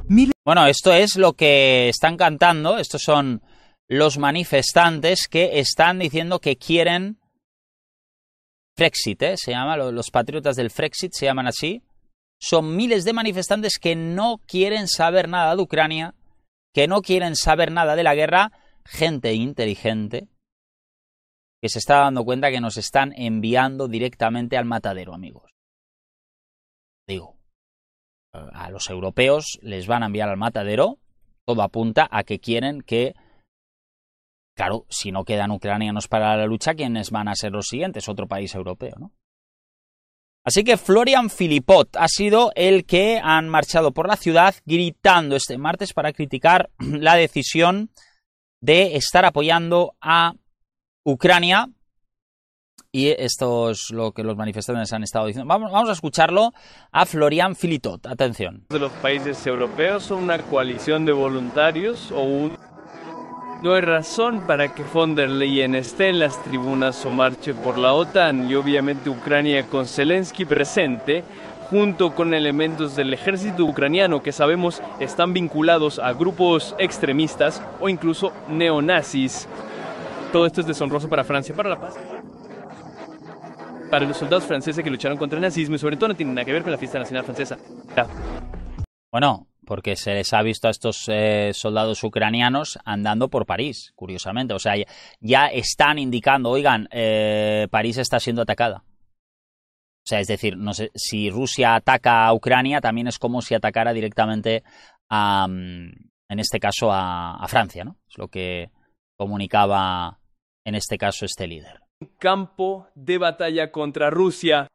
Bueno, esto es lo que están cantando, estos son los manifestantes que están diciendo que quieren Frexit, se llama, los patriotas del Frexit se llaman así. Son miles de manifestantes que no quieren saber nada de Ucrania, que no quieren saber nada de la guerra, gente inteligente que se está dando cuenta que nos están enviando directamente al matadero, amigos. Digo, a los europeos les van a enviar al matadero, todo apunta a que quieren que, claro, si no quedan ucranianos para la lucha, ¿quiénes van a ser los siguientes? Otro país europeo, ¿no? Así que Florian Philippot ha sido el que han marchado por la ciudad gritando este martes para criticar la decisión de estar apoyando a Ucrania. Y esto es lo que los manifestantes han estado diciendo. Vamos a escucharlo a Florian Philippot. Atención. Los países europeos son una coalición de voluntarios No hay razón para que von der Leyen esté en las tribunas o marche por la OTAN y obviamente Ucrania con Zelensky presente, junto con elementos del ejército ucraniano que sabemos están vinculados a grupos extremistas o incluso neonazis. Todo esto es deshonroso para Francia, para la paz. Para los soldados franceses que lucharon contra el nazismo y sobre todo no tiene nada que ver con la fiesta nacional francesa. Bueno, porque se les ha visto a estos soldados ucranianos andando por París, curiosamente. O sea, ya están indicando, oigan, París está siendo atacada. O sea, es decir, no sé, si Rusia ataca a Ucrania, también es como si atacara directamente en este caso a Francia, ¿no? Es lo que comunicaba en este caso este líder. Campo de batalla contra Rusia.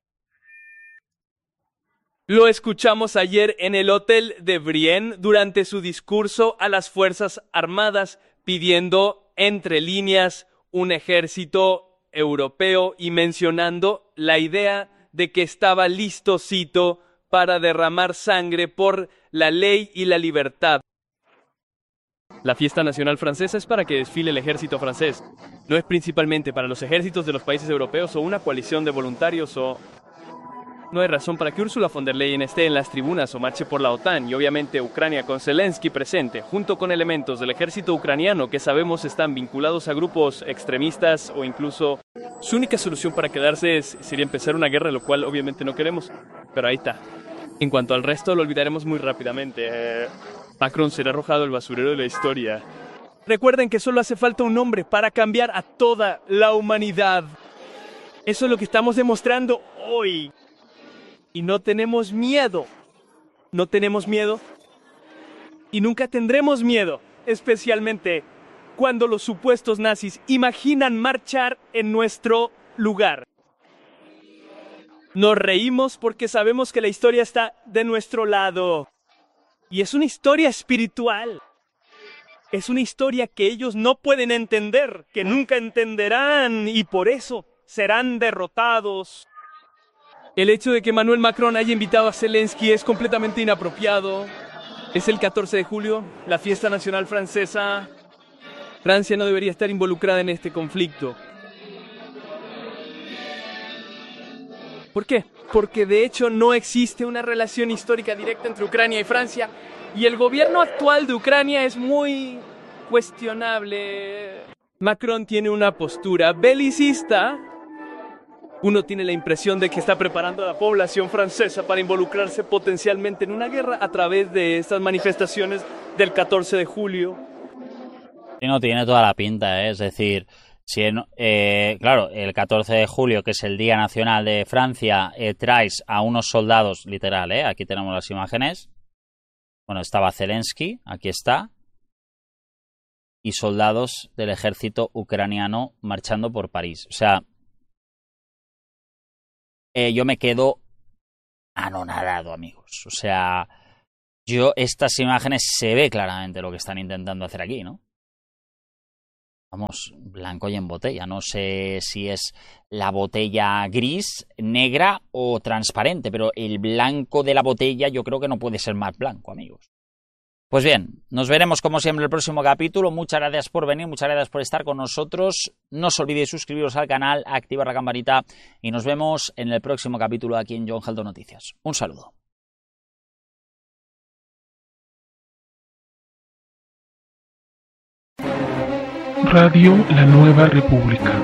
Lo escuchamos ayer en el Hotel de Brienne durante su discurso a las Fuerzas Armadas pidiendo entre líneas un ejército europeo y mencionando la idea de que estaba listo, cito, para derramar sangre por la ley y la libertad. La fiesta nacional francesa es para que desfile el ejército francés. No es principalmente para los ejércitos de los países europeos o una coalición de voluntarios o... No hay razón para que Ursula von der Leyen esté en las tribunas o marche por la OTAN y obviamente Ucrania con Zelensky presente, junto con elementos del ejército ucraniano que sabemos están vinculados a grupos extremistas o incluso... Su única solución para quedarse sería empezar una guerra, lo cual obviamente no queremos, pero ahí está. En cuanto al resto lo olvidaremos muy rápidamente. Macron será arrojado al basurero de la historia. Recuerden que solo hace falta un hombre para cambiar a toda la humanidad. Eso es lo que estamos demostrando hoy. Y no tenemos miedo. No tenemos miedo. Y nunca tendremos miedo. Especialmente cuando los supuestos nazis imaginan marchar en nuestro lugar. Nos reímos porque sabemos que la historia está de nuestro lado. Y es una historia espiritual. Es una historia que ellos no pueden entender, que nunca entenderán y por eso serán derrotados. El hecho de que Emmanuel Macron haya invitado a Zelensky es completamente inapropiado. Es el 14 de julio, la fiesta nacional francesa. Francia no debería estar involucrada en este conflicto. ¿Por qué? Porque de hecho no existe una relación histórica directa entre Ucrania y Francia y el gobierno actual de Ucrania es muy cuestionable. Macron tiene una postura belicista. Uno tiene la impresión de que está preparando a la población francesa para involucrarse potencialmente en una guerra a través de estas manifestaciones del 14 de julio. Y no tiene toda la pinta, es decir... claro, el 14 de julio, que es el Día Nacional de Francia, traes a unos soldados, literal, aquí tenemos las imágenes. Bueno, estaba Zelensky, aquí está. Y soldados del ejército ucraniano marchando por París. O sea, yo me quedo anonadado, amigos. O sea, estas imágenes se ve claramente lo que están intentando hacer aquí, ¿no? Vamos, blanco y en botella. No sé si es la botella gris, negra o transparente, pero el blanco de la botella yo creo que no puede ser más blanco, amigos. Pues bien, nos veremos como siempre el próximo capítulo. Muchas gracias por venir, muchas gracias por estar con nosotros. No os olvidéis suscribiros al canal, activar la campanita y nos vemos en el próximo capítulo aquí en John Heldo Noticias. Un saludo. Radio La Nueva República.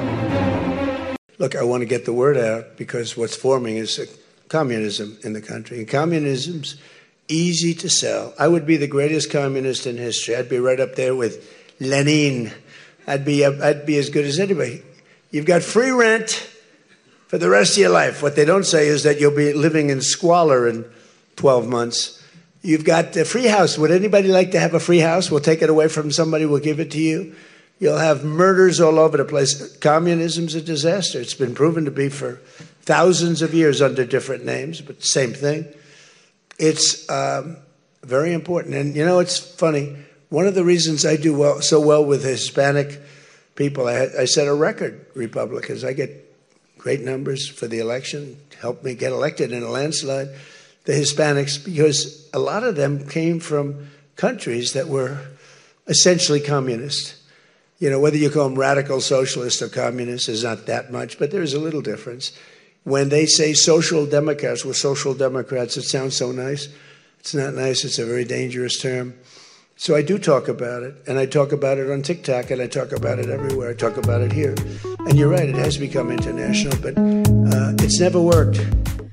Look, I want to get the word out because what's forming is communism in the country. And communism's easy to sell. I would be the greatest communist in history. I'd be right up there with Lenin. I'd be as good as anybody. You've got free rent for the rest of your life. What they don't say is that you'll be living in squalor in 12 months. You've got a free house. Would anybody like to have a free house? We'll take it away from somebody. We'll give it to you. You'll have murders all over the place. Communism's a disaster. It's been proven to be for thousands of years under different names, but same thing. It's very important. And, you know, it's funny. One of the reasons I do so well with Hispanic people, I set a record, Republicans. I get great numbers for the election, helped me get elected in a landslide. The Hispanics, because a lot of them came from countries that were essentially communist. You know, whether you call them radical socialists or communists is not that much, but there's a little difference. When they say social democrats, we're social democrats, it sounds so nice. It's not nice. It's a very dangerous term. So I do talk about it, and I talk about it on TikTok, and I talk about it everywhere. I talk about it here. And you're right, it has become international, but it's never worked.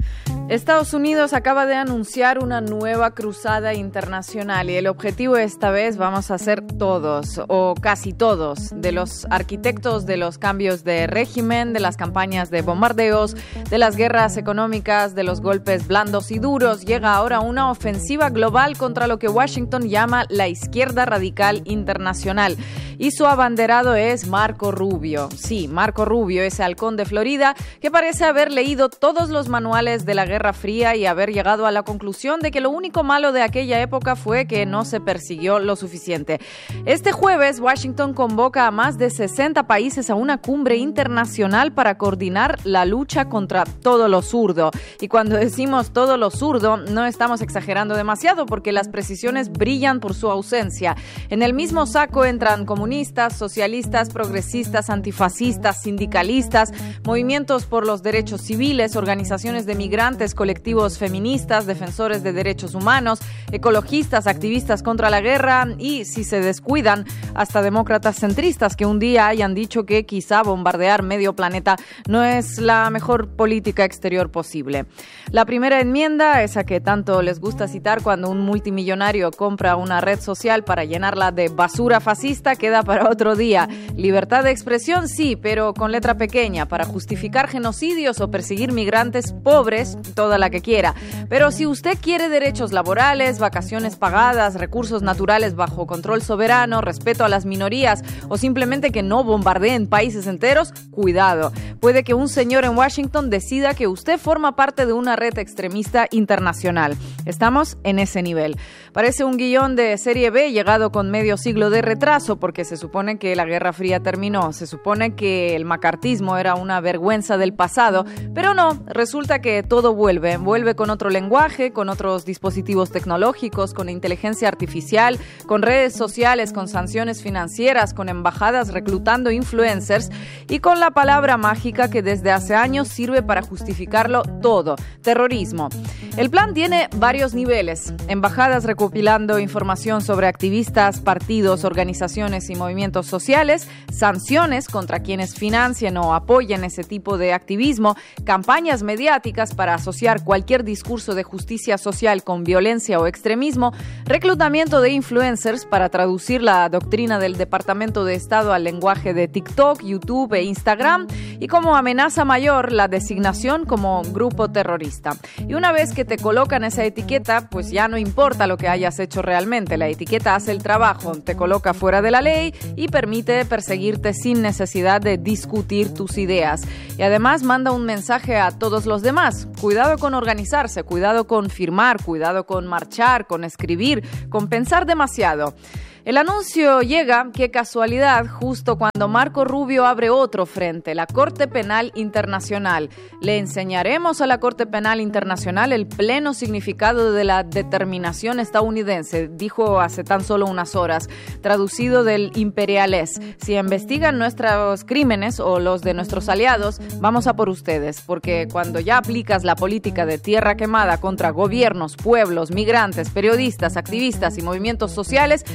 Estados Unidos acaba de anunciar una nueva cruzada internacional y el objetivo esta vez vamos a ser todos, o casi todos, de los arquitectos de los cambios de régimen, de las campañas de bombardeos, de las guerras económicas, de los golpes blandos y duros. Llega ahora una ofensiva global contra lo que Washington llama la izquierda radical internacional. Y su abanderado es Marco Rubio. Sí, Marco Rubio, ese halcón de Florida que parece haber leído todos los manuales de la Guerra Fría y haber llegado a la conclusión de que lo único malo de aquella época fue que no se persiguió lo suficiente. Este jueves, Washington convoca a más de 60 países a una cumbre internacional para coordinar la lucha contra todo lo zurdo. Y cuando decimos todo lo zurdo, no estamos exagerando demasiado porque las precisiones brillan por su ausencia. En el mismo saco entran comunistas, socialistas, progresistas, antifascistas, sindicalistas, movimientos por los derechos civiles, organizaciones de migrantes, colectivos feministas, defensores de derechos humanos, ecologistas, activistas contra la guerra y, si se descuidan, hasta demócratas centristas que un día hayan dicho que quizá bombardear medio planeta no es la mejor política exterior posible. La primera enmienda, esa que tanto les gusta citar cuando un multimillonario compra una red social para llenarla de basura fascista, queda para otro día. Libertad de expresión, sí, pero con letra pequeña, para justificar genocidios o perseguir migrantes pobres, toda la que quiera. Pero si usted quiere derechos laborales, vacaciones pagadas, recursos naturales bajo control soberano, respeto a las minorías o simplemente que no bombardeen países enteros, cuidado. Puede que un señor en Washington decida que usted forma parte de una red extremista internacional. Estamos en ese nivel. Parece un guión de serie B llegado con medio siglo de retraso porque se supone que la Guerra Fría terminó, se supone que el macartismo era una vergüenza del pasado, pero no, resulta que todo vuelve con otro lenguaje, con otros dispositivos tecnológicos, con inteligencia artificial, con redes sociales, con sanciones financieras, con embajadas reclutando influencers y con la palabra mágica que desde hace años sirve para justificarlo todo, terrorismo. El plan tiene varios niveles, embajadas recopilando información sobre activistas, partidos, organizaciones y movimientos sociales, sanciones contra quienes financien o apoyen ese tipo de activismo, campañas mediáticas para asociar cualquier discurso de justicia social con violencia o extremismo, reclutamiento de influencers para traducir la doctrina del Departamento de Estado al lenguaje de TikTok, YouTube e Instagram y como amenaza mayor la designación como grupo terrorista. Y una vez que te colocan esa etiqueta, pues ya no importa lo que hayas hecho realmente, la etiqueta hace el trabajo, te coloca fuera de la ley y permite perseguirte sin necesidad de discutir tus ideas. Y además manda un mensaje a todos los demás, cuidado con organizarse, cuidado con firmar, cuidado con marchar, con escribir, con pensar demasiado. El anuncio llega, qué casualidad, justo cuando Marco Rubio abre otro frente, la Corte Penal Internacional. Le enseñaremos a la Corte Penal Internacional el pleno significado de la determinación estadounidense, dijo hace tan solo unas horas, traducido del imperialés. Si investigan nuestros crímenes o los de nuestros aliados, vamos a por ustedes, porque cuando ya aplicas la política de tierra quemada contra gobiernos, pueblos, migrantes, periodistas, activistas y movimientos sociales, ¿por qué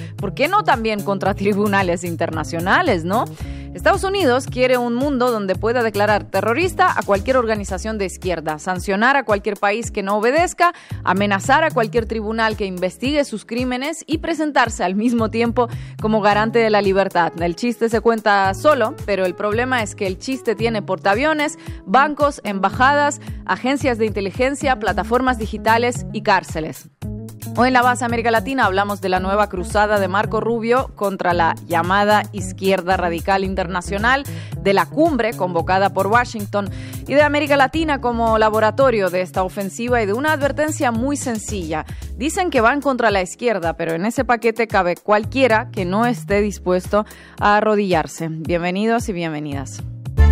qué no también contra tribunales internacionales, ¿no? Estados Unidos quiere un mundo donde pueda declarar terrorista a cualquier organización de izquierda, sancionar a cualquier país que no obedezca, amenazar a cualquier tribunal que investigue sus crímenes y presentarse al mismo tiempo como garante de la libertad. El chiste se cuenta solo, pero el problema es que el chiste tiene portaaviones, bancos, embajadas, agencias de inteligencia, plataformas digitales y cárceles. Hoy en La Base América Latina hablamos de la nueva cruzada de Marco Rubio contra la llamada izquierda radical internacional, de la cumbre convocada por Washington y de América Latina como laboratorio de esta ofensiva y de una advertencia muy sencilla. Dicen que van contra la izquierda, pero en ese paquete cabe cualquiera que no esté dispuesto a arrodillarse. Bienvenidos y bienvenidas.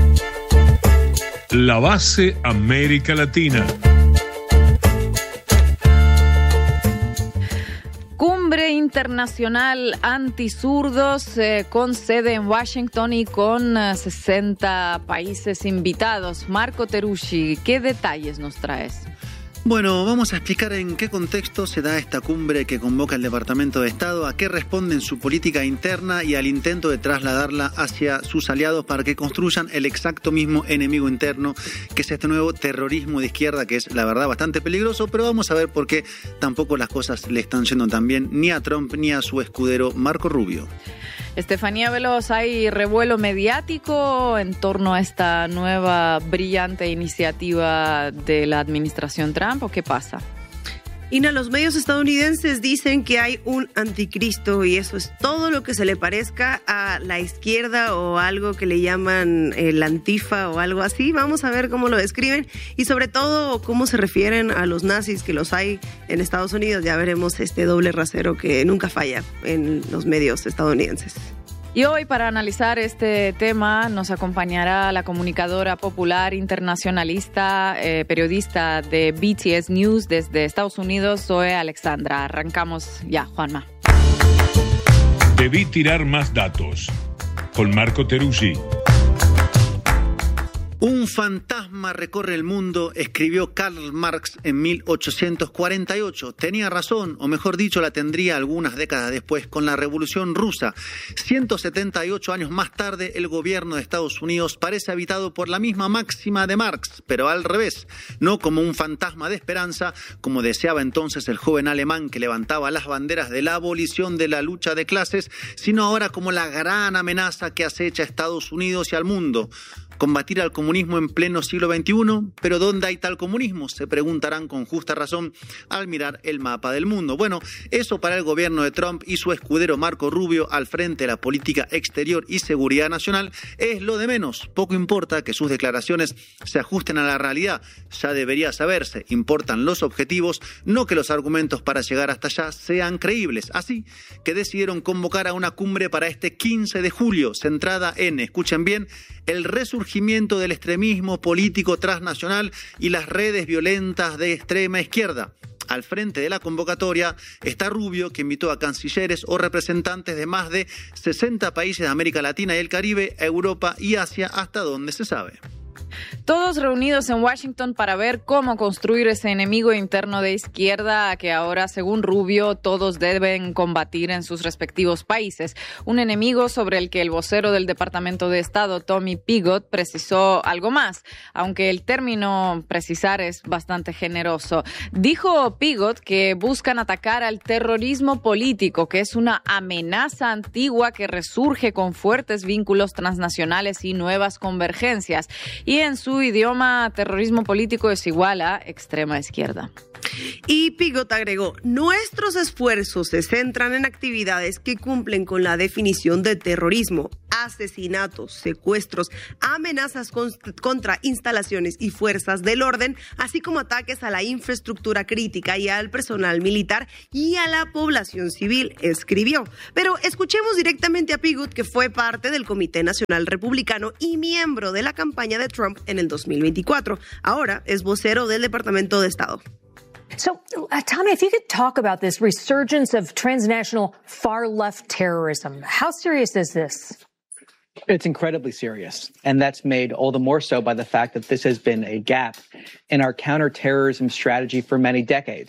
La Base América Latina. Cumbre internacional antizurdos con sede en Washington y con 60 países invitados. Marco Teruggi, ¿qué detalles nos traes? Bueno, vamos a explicar en qué contexto se da esta cumbre que convoca el Departamento de Estado, a qué responde en su política interna y al intento de trasladarla hacia sus aliados para que construyan el exacto mismo enemigo interno, que es este nuevo terrorismo de izquierda, que es la verdad bastante peligroso, pero vamos a ver por qué tampoco las cosas le están yendo tan bien ni a Trump ni a su escudero Marco Rubio. Estefanía Veloz, ¿hay revuelo mediático en torno a esta nueva brillante iniciativa de la administración Trump o qué pasa? Ina, los medios estadounidenses dicen que hay un anticristo y eso es todo lo que se le parezca a la izquierda o algo que le llaman el antifa o algo así. Vamos a ver cómo lo describen y sobre todo cómo se refieren a los nazis, que los hay en Estados Unidos. Ya veremos este doble rasero que nunca falla en los medios estadounidenses. Y hoy, para analizar este tema, nos acompañará la comunicadora popular internacionalista, periodista de BTS News desde Estados Unidos, Zoe Alexandra. Arrancamos ya, Juanma. Debí tirar más datos. Con Marco Teruggi. Un fantasma recorre el mundo, escribió Karl Marx en 1848. Tenía razón, o mejor dicho, la tendría algunas décadas después con la Revolución Rusa. 178 años más tarde, el gobierno de Estados Unidos parece habitado por la misma máxima de Marx, pero al revés, no como un fantasma de esperanza, como deseaba entonces el joven alemán que levantaba las banderas de la abolición de la lucha de clases, sino ahora como la gran amenaza que acecha a Estados Unidos y al mundo. Combatir al comunismo en pleno siglo XXI, pero ¿dónde hay tal comunismo? Se preguntarán con justa razón al mirar el mapa del mundo. Bueno, eso para el gobierno de Trump y su escudero Marco Rubio al frente de la política exterior y seguridad nacional es lo de menos. Poco importa que sus declaraciones se ajusten a la realidad, ya debería saberse. Importan los objetivos, no que los argumentos para llegar hasta allá sean creíbles. Así que decidieron convocar a una cumbre para este 15 de julio, centrada en, escuchen bien, el resurgimiento del extremismo político transnacional y las redes violentas de extrema izquierda. Al frente de la convocatoria está Rubio, que invitó a cancilleres o representantes de más de 60 países de América Latina y el Caribe, Europa y Asia, hasta donde se sabe. Todos reunidos en Washington para ver cómo construir ese enemigo interno de izquierda que ahora, según Rubio, todos deben combatir en sus respectivos países. Un enemigo sobre el que el vocero del Departamento de Estado, Tommy Pigott, precisó algo más, aunque el término precisar es bastante generoso. Dijo Pigott que buscan atacar al terrorismo político, que es una amenaza antigua que resurge con fuertes vínculos transnacionales y nuevas convergencias. Y en su idioma, terrorismo político es igual a extrema izquierda. Y Pigott agregó, nuestros esfuerzos se centran en actividades que cumplen con la definición de terrorismo, asesinatos, secuestros, amenazas contra instalaciones y fuerzas del orden, así como ataques a la infraestructura crítica y al personal militar y a la población civil, escribió. Pero escuchemos directamente a Pigott, que fue parte del Comité Nacional Republicano y miembro de la campaña de Trump en el 2024. Ahora es vocero del Departamento de Estado. So, Tommy, if you could talk about this resurgence of transnational far-left terrorism, how serious is this? It's incredibly serious, and that's made all the more so by the fact that this has been a gap in our counterterrorism strategy for many decades.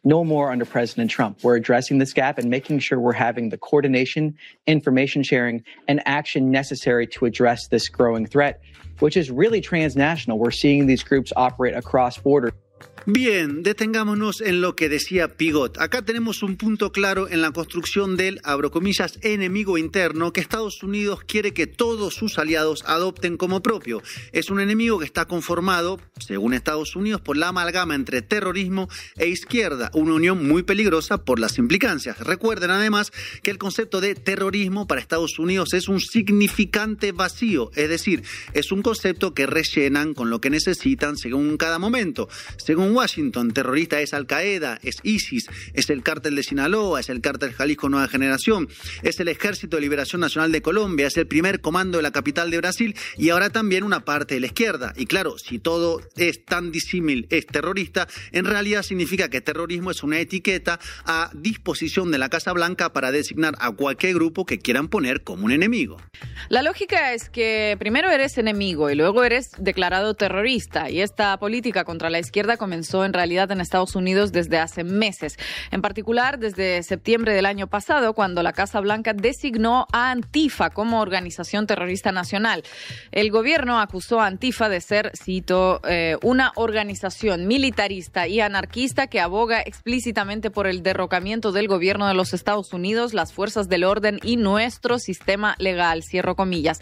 no more under President Trump. We're addressing this gap and making sure we're having the coordination, information sharing, and action necessary to address this growing threat, which is really transnational. We're seeing these groups operate across borders. Bien, detengámonos en lo que decía Pigot. Acá tenemos un punto claro en la construcción del, abro comillas, enemigo interno que Estados Unidos quiere que todos sus aliados adopten como propio. Es un enemigo que está conformado, según Estados Unidos, por la amalgama entre terrorismo e izquierda, una unión muy peligrosa por las implicancias. Recuerden además que el concepto de terrorismo para Estados Unidos es un significante vacío, es decir, es un concepto que rellenan con lo que necesitan según cada momento. Según Washington, terrorista es Al-Qaeda, es ISIS, es el cártel de Sinaloa, es el cártel Jalisco Nueva Generación, es el Ejército de Liberación Nacional de Colombia, es el primer comando de la capital de Brasil y ahora también una parte de la izquierda. Y claro, si todo es tan disímil, es terrorista, en realidad significa que terrorismo es una etiqueta a disposición de la Casa Blanca para designar a cualquier grupo que quieran poner como un enemigo. La lógica es que primero eres enemigo y luego eres declarado terrorista, y esta política contra la izquierda comenzó en realidad en Estados Unidos desde hace meses. En particular, desde septiembre del año pasado, cuando la Casa Blanca designó a Antifa como organización terrorista nacional. El gobierno acusó a Antifa de ser, cito, una organización militarista y anarquista que aboga explícitamente por el derrocamiento del gobierno de los Estados Unidos, las fuerzas del orden y nuestro sistema legal, cierro comillas.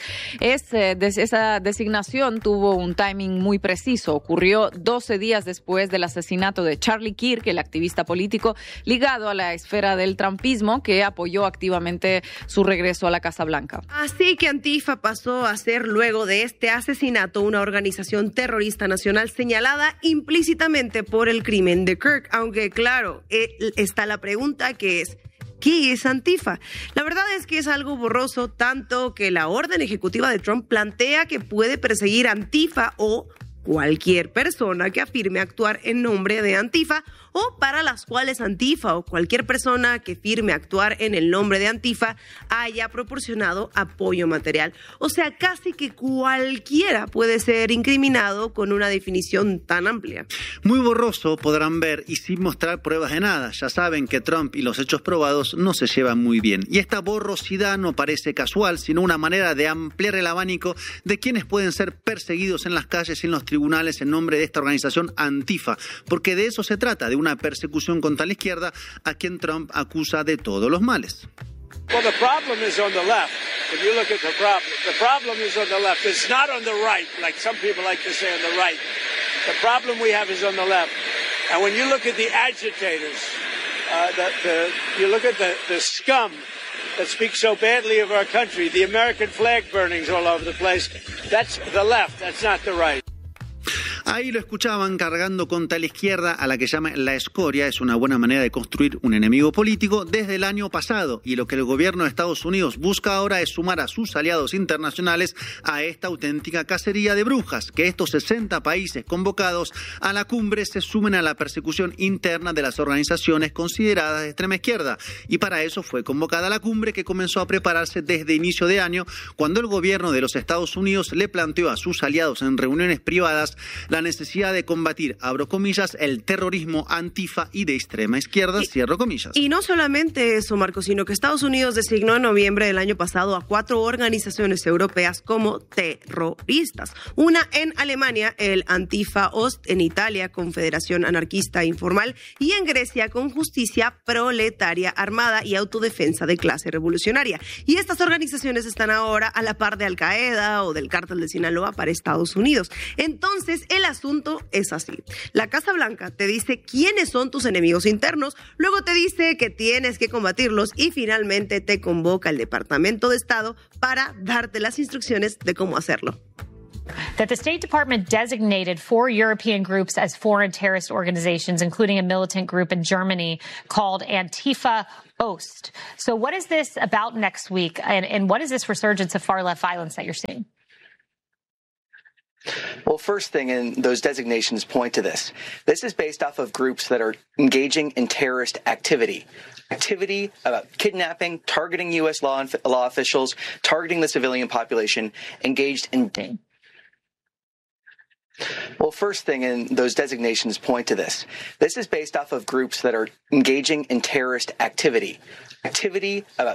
Esa designación tuvo un timing muy preciso. Ocurrió 12 días después del asesinato de Charlie Kirk, el activista político ligado a la esfera del trumpismo que apoyó activamente su regreso a la Casa Blanca. Así que Antifa pasó a ser, luego de este asesinato, una organización terrorista nacional señalada implícitamente por el crimen de Kirk. Aunque, claro, está la pregunta que es: ¿qué es Antifa? La verdad es que es algo borroso, tanto que la orden ejecutiva de Trump plantea que puede perseguir a Antifa o cualquier persona que afirme actuar en nombre de Antifa, o para las cuales Antifa o cualquier persona que firme actuar en el nombre de Antifa haya proporcionado apoyo material. O sea, casi que cualquiera puede ser incriminado con una definición tan amplia. Muy borroso, podrán ver, y sin mostrar pruebas de nada. Ya saben que Trump y los hechos probados no se llevan muy bien. Y esta borrosidad no parece casual, sino una manera de ampliar el abanico de quienes pueden ser perseguidos en las calles y en los tribunales en nombre de esta organización Antifa, porque de eso se trata, de una persecución contra la izquierda a quien Trump acusa de todos los males. Well, the problem is on the left. If you look at the problem is on the left. It's not on the right, like some people like to say on the right. The problem we have is on the left. And when you look at the agitators, you look at the scum that speaks so badly of our country, the American flag burnings all over the place, that's the left, that's not the right. Ahí lo escuchaban cargando contra la izquierda, a la que llama la escoria. Es una buena manera de construir un enemigo político desde el año pasado, y lo que el gobierno de Estados Unidos busca ahora es sumar a sus aliados internacionales a esta auténtica cacería de brujas, que estos 60 países convocados a la cumbre se sumen a la persecución interna de las organizaciones consideradas de extrema izquierda, y para eso fue convocada la cumbre, que comenzó a prepararse desde inicio de año, cuando el gobierno de los Estados Unidos le planteó a sus aliados en reuniones privadas la necesidad de combatir, abro comillas, el terrorismo Antifa y de extrema izquierda, cierro comillas. Y no solamente eso, Marco, sino que Estados Unidos designó en noviembre del año pasado a 4 organizaciones europeas como terroristas. Una en Alemania, el Antifa Ost; en Italia, Confederación Anarquista Informal; y en Grecia, con Justicia Proletaria Armada y Autodefensa de Clase Revolucionaria. Y estas organizaciones están ahora a la par de Al-Qaeda o del cártel de Sinaloa para Estados Unidos. Entonces, el asunto es así. La Casa Blanca te dice quiénes son tus enemigos internos, luego te dice que tienes que combatirlos y finalmente te convoca el Departamento de Estado para darte las instrucciones de cómo hacerlo. That the State Department designated 4 European groups as foreign terrorist organizations, including a militant group in Germany called Antifa Ost. So what is this about next week, and what is this resurgence of far-left violence that you're seeing? Well, first thing, and those designations point to this. This is based off of groups that are engaging in terrorist activity. Activity about kidnapping, targeting U.S. law officials, targeting the civilian population, engaged in... Well, first thing, and those designations point to this. This is based off of groups that are engaging in terrorist activity. Activity about